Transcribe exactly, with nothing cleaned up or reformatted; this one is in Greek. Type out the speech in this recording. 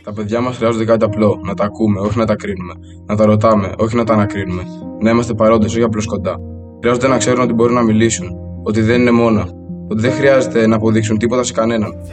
Τα παιδιά μας χρειάζονται κάτι απλό. Να τα ακούμε, όχι να τα κρίνουμε. Να τα ρωτάμε, όχι να τα ανακρίνουμε. Να είμαστε παρόντες, όχι απλώς κοντά. Χρειάζονται να ξέρουν ότι μπορούν να μιλήσουν. Ότι δεν είναι μόνα. Ότι δεν χρειάζεται να αποδείξουν τίποτα σε κανέναν.